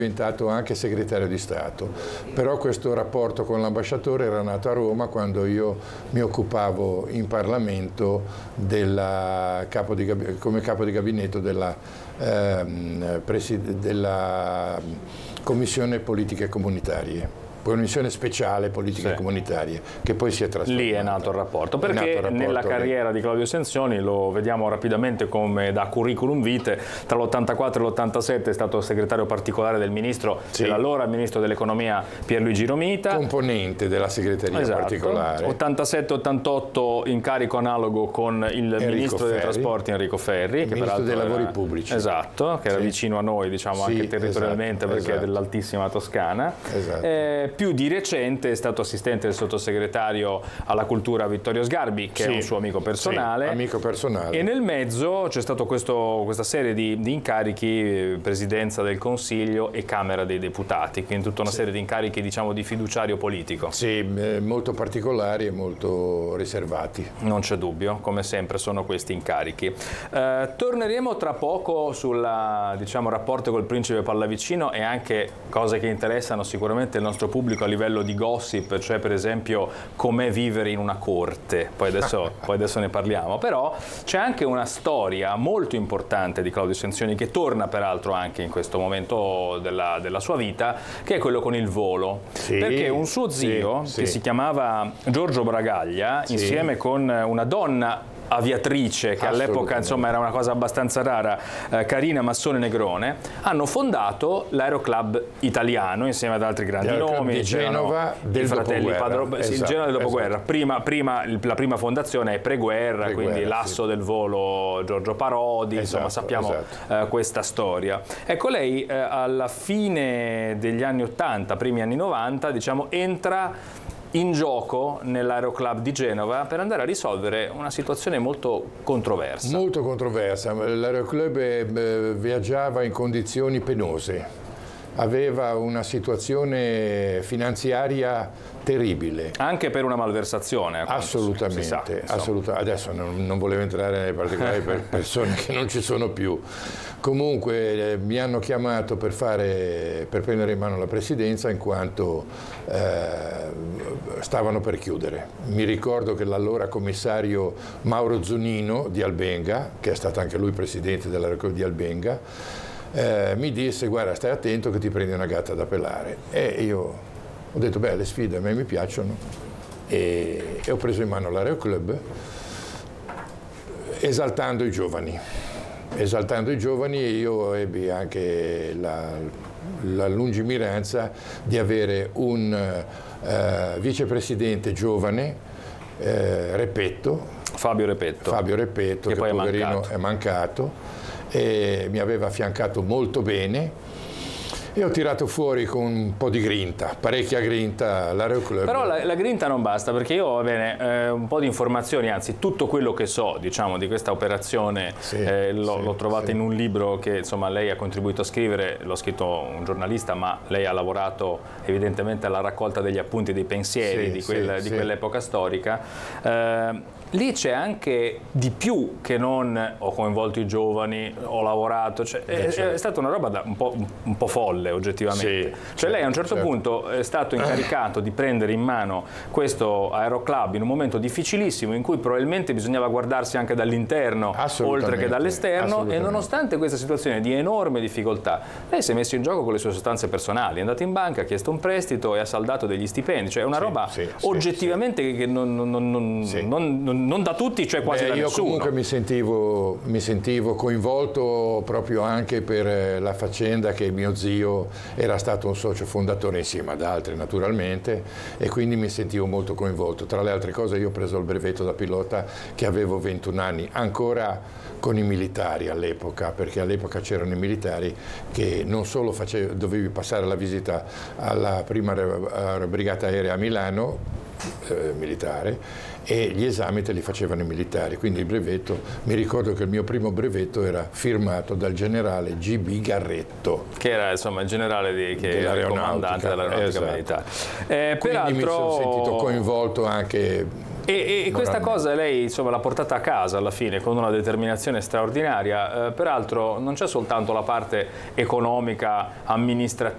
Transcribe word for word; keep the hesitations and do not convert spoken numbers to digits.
diventato anche segretario di Stato, però questo rapporto con l'ambasciatore era nato a Roma quando io mi occupavo in Parlamento della capo di, come capo di gabinetto della, ehm, della Commissione Politiche Comunitarie. Commissione speciale politiche sì. comunitarie, che poi si è trasformata. Lì è nato il rapporto, perché nato il rapporto nella lì. carriera di Claudio Sanzioni, lo vediamo rapidamente come da curriculum vitae, tra l'ottantaquattro e l'ottantasette è stato segretario particolare del ministro, sì. dell'allora ministro dell'economia Pierluigi Romita. Componente della segreteria esatto. particolare. ottantasette ottantotto incarico analogo con il Enrico ministro Ferri. dei trasporti Enrico Ferri. Il che ministro dei lavori era, pubblici. Esatto, che era sì. vicino a noi, diciamo, sì, anche territorialmente, esatto, perché esatto. è dell'altissima Toscana. Esatto. Eh, più di recente è stato assistente del sottosegretario alla cultura Vittorio Sgarbi, che sì, è un suo amico personale. Sì, amico personale. E nel mezzo c'è stato questo, questa serie di, di incarichi, presidenza del Consiglio e Camera dei Deputati, quindi tutta una sì. serie di incarichi, diciamo, di fiduciario politico. Sì, eh, molto particolari e molto riservati. Non c'è dubbio, come sempre sono questi incarichi. Eh, torneremo tra poco sul, diciamo, rapporto col principe Pallavicino e anche cose che interessano sicuramente il nostro pubblico a livello di gossip, cioè per esempio com'è vivere in una corte, poi adesso, poi adesso ne parliamo, però c'è anche una storia molto importante di Claudio Sanzioni che torna peraltro anche in questo momento della, della sua vita, che è quello con il volo, sì, perché un suo zio sì, che sì. si chiamava Giorgio Bragaglia, sì. insieme con una donna aviatrice, che all'epoca insomma era una cosa abbastanza rara, eh, Carina Massone Negrone, hanno fondato l'Aeroclub Italiano insieme ad altri grandi nomi di Genova del fratelli Padro, esatto, sì, il Genova del dopoguerra. Esatto. Prima, prima, la prima fondazione è preguerra, Preguerra, quindi l'asso sì. del volo Giorgio Parodi, esatto, insomma sappiamo esatto. eh, questa storia. Ecco, lei eh, alla fine degli anni ottanta, primi anni novanta, diciamo, entra in gioco nell'Aeroclub di Genova per andare a risolvere una situazione molto controversa. Molto controversa. L'Aeroclub eh, viaggiava in condizioni penose, aveva una situazione finanziaria terribile. Anche per una malversazione. Assolutamente. Sa, assoluta. Adesso non, non volevo entrare nei particolari per persone che non ci sono più. Comunque eh, mi hanno chiamato per, fare, per prendere in mano la presidenza in quanto eh, stavano per chiudere. Mi ricordo che l'allora commissario Mauro Zunino di Albenga, che è stato anche lui presidente dell'Aeroclub di Albenga, eh, mi disse: guarda, stai attento che ti prendi una gatta da pelare. E io ho detto: beh, le sfide a me mi piacciono, e, e ho preso in mano l'Aeroclub esaltando i giovani. Esaltando i giovani, io ebbi anche la, la lungimiranza di avere un eh, vicepresidente giovane, eh, Repetto, Fabio Repetto, Fabio Repetto, che, che poi poi poverino è mancato. è mancato, e mi aveva affiancato molto bene. E ho tirato fuori con un po' di grinta, parecchia grinta, l'Aeroclub. Però la, la grinta non basta, perché io, va bene, eh, un po' di informazioni, anzi tutto quello che so, diciamo, di questa operazione sì, eh, l'ho, sì, l'ho trovata sì. in un libro che insomma lei ha contribuito a scrivere, l'ho scritto un giornalista, ma lei ha lavorato evidentemente alla raccolta degli appunti, dei pensieri sì, di, quel, sì, di sì. quell'epoca storica. Eh, Lì c'è anche di più che non ho coinvolto i giovani, ho lavorato, cioè, è, è stata una roba da, un, po', un po' folle oggettivamente. Sì, cioè certo, lei a un certo certo. punto è stato incaricato di prendere in mano questo Aeroclub in un momento difficilissimo in cui probabilmente bisognava guardarsi anche dall'interno oltre che dall'esterno, e nonostante questa situazione di enorme difficoltà lei si è messo in gioco con le sue sostanze personali, è andato in banca, ha chiesto un prestito e ha saldato degli stipendi, cioè è una sì, roba sì, oggettivamente sì, che non, non, non, sì. non, non non da tutti, cioè quasi Beh, da io nessuno. Io comunque mi sentivo, mi sentivo coinvolto proprio anche per la faccenda che mio zio era stato un socio fondatore insieme ad altri naturalmente, e quindi mi sentivo molto coinvolto. Tra le altre cose io ho preso il brevetto da pilota che avevo ventuno anni, ancora con i militari all'epoca, perché all'epoca c'erano i militari che non solo facevi, dovevi passare la visita alla prima brigata aerea a Milano, eh, militare, e gli esami te li facevano i militari, quindi il brevetto, mi ricordo che il mio primo brevetto era firmato dal generale G B Garretto, che era insomma il generale di, che era il comandante dell'aeronautica esatto. militare. Eh, quindi peraltro... mi sono sentito coinvolto anche. E, e questa cosa lei insomma l'ha portata a casa alla fine con una determinazione straordinaria. Eh, peraltro non c'è soltanto la parte economica, amministrativa,